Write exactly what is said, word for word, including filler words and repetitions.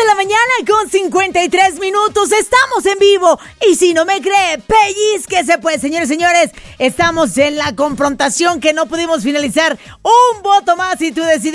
de la mañana con cincuenta y tres minutos. Estamos en vivo. Y si no me cree, pellizquese pues, señores y señores. Estamos en la confrontación que no pudimos finalizar. Un voto más y tú decides.